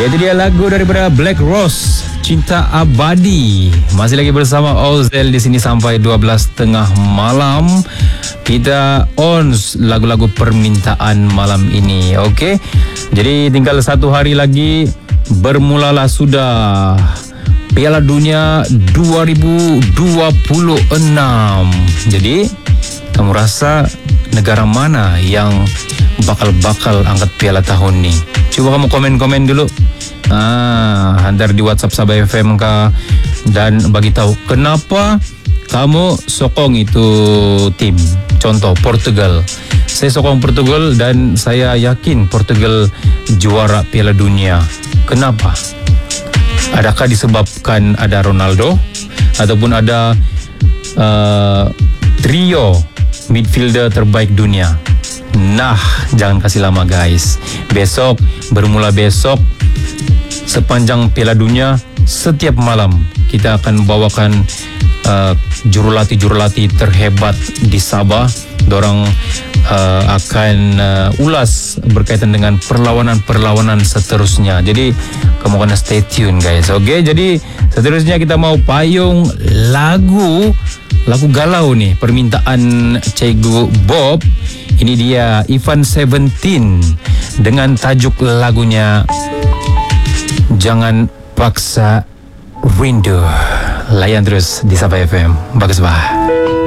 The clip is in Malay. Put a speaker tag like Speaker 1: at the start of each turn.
Speaker 1: Itu dia lagu daripada Black Rose, Cinta Abadi. Masih lagi bersama Ozel di sini sampai 12.30 malam. Kita on lagu-lagu permintaan malam ini. Okey. Jadi tinggal 1 hari lagi, bermulalah sudah Piala Dunia 2026. Jadi kamu rasa negara mana yang bakal angkat piala tahun ni? Cuba kamu komen-komen dulu. Hantar di WhatsApp Sabah FM kah, dan bagi tahu kenapa kamu sokong itu tim. Contoh Portugal. Saya sokong Portugal dan saya yakin Portugal juara Piala Dunia. Kenapa? Adakah disebabkan ada Ronaldo ataupun ada trio midfielder terbaik dunia? Nah, jangan kasih lama guys. Bermula besok sepanjang Piala Dunia, setiap malam kita akan bawakan jurulatih terhebat di Sabah. Dorang akan ulas berkaitan dengan perlawanan seterusnya. Jadi kamu kena stay tune guys. Okey, jadi seterusnya kita mau payung lagu galau nih, permintaan Cikgu Bob. Ini dia Ivan 17 dengan tajuk lagunya Jangan Paksa Rindu. Layan terus di Sabah FM. Bagus bah.